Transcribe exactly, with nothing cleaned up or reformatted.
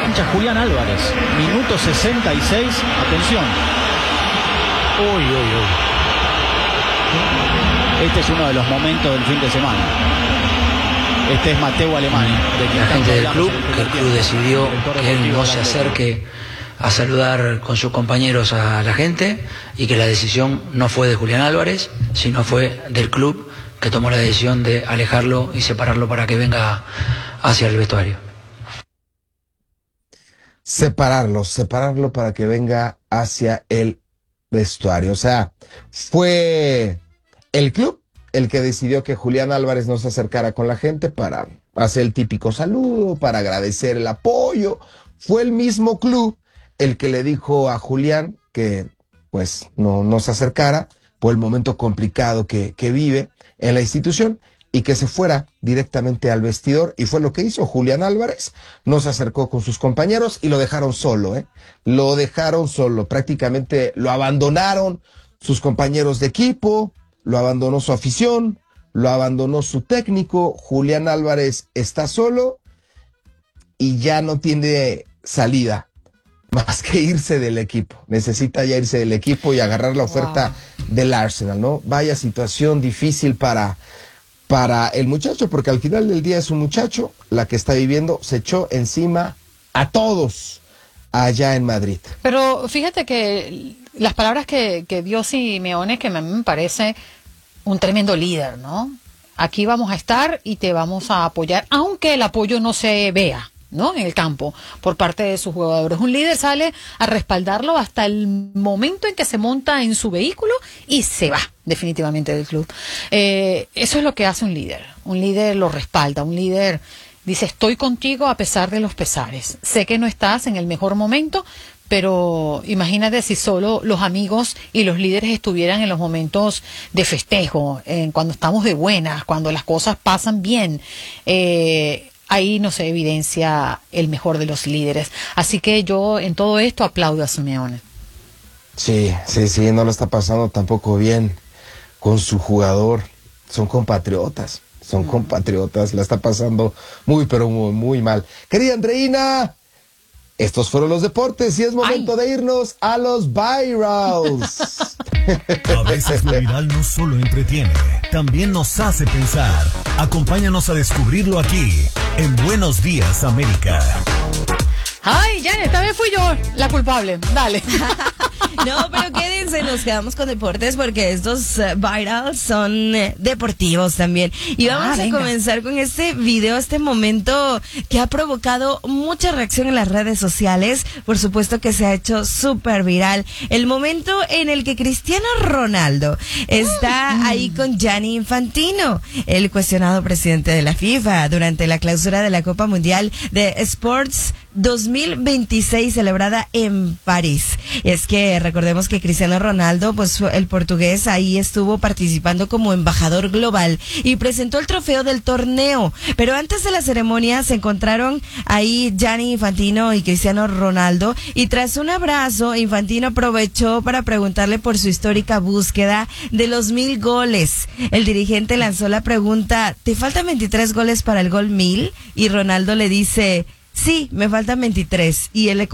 cancha Julián Álvarez, minuto sesenta y seis, atención. Uy, uy, uy. Este es uno de los momentos del fin de semana. Este es Mateo Alemani. De la gente del club, que el club decidió que él no se acerque a saludar con sus compañeros a la gente y que la decisión no fue de Julián Álvarez, sino fue del club que tomó la decisión de alejarlo y separarlo para que venga hacia el vestuario. Separarlo, separarlo para que venga hacia el vestuario. O sea, fue el club el que decidió que Julián Álvarez no se acercara con la gente para hacer el típico saludo, para agradecer el apoyo. Fue el mismo club el que le dijo a Julián que pues no, no se acercara por el momento complicado que, que vive en la institución y que se fuera directamente al vestidor, y fue lo que hizo Julián Álvarez. No se acercó con sus compañeros y lo dejaron solo, ¿eh? Lo dejaron solo, prácticamente lo abandonaron sus compañeros de equipo, lo abandonó su afición, lo abandonó su técnico. Julián Álvarez está solo y ya no tiene salida más que irse del equipo. Necesita ya irse del equipo y agarrar la oferta wow. del Arsenal, ¿no? Vaya situación difícil para, para el muchacho, porque al final del día es un muchacho la que está viviendo, se echó encima a todos allá en Madrid. Pero fíjate que las palabras que, que dio Simeone, que a mí me parece un tremendo líder, ¿no? Aquí vamos a estar y te vamos a apoyar, aunque el apoyo no se vea, ¿no? En el campo, por parte de sus jugadores. Un líder sale a respaldarlo hasta el momento en que se monta en su vehículo y se va definitivamente del club. Eh, eso es lo que hace un líder. Un líder lo respalda, un líder dice, estoy contigo a pesar de los pesares. Sé que no estás en el mejor momento, pero imagínate si solo los amigos y los líderes estuvieran en los momentos de festejo, en cuando estamos de buenas, cuando las cosas pasan bien. Eh, ahí no se evidencia el mejor de los líderes. Así que yo en todo esto aplaudo a Simeone. Sí, sí, sí, no lo está pasando tampoco bien con su jugador. Son compatriotas, son compatriotas, la está pasando muy, pero muy, muy mal. Querida Andreina, estos fueron los deportes y es momento Ay. de irnos a los virals. A veces lo viral no solo entretiene, también nos hace pensar. Acompáñanos a descubrirlo aquí, en Buenos Días América. Ay, Janet, esta vez fui yo la culpable. Dale. No, pero quédense, nos quedamos con deportes porque estos uh, virals son uh, deportivos también. Y vamos ah, a venga. comenzar con este video, este momento que ha provocado mucha reacción en las redes sociales. Por supuesto que se ha hecho súper viral. El momento en el que Cristiano Ronaldo está mm. ahí con Gianni Infantino, el cuestionado presidente de la FIFA, durante la clausura de la Copa Mundial de Sports dos mil veintiséis celebrada en París. Y es que recordemos que Cristiano Ronaldo, pues el portugués, ahí estuvo participando como embajador global y presentó el trofeo del torneo. Pero antes de la ceremonia se encontraron ahí Gianni Infantino y Cristiano Ronaldo, y tras un abrazo, Infantino aprovechó para preguntarle por su histórica búsqueda de los mil goles. El dirigente lanzó la pregunta, ¿te faltan veintitrés goles para el gol mil? Y Ronaldo le dice, sí, me faltan veintitrés. Y él le